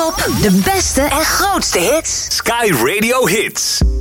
top, de beste en grootste hits. Sky Radio Hits.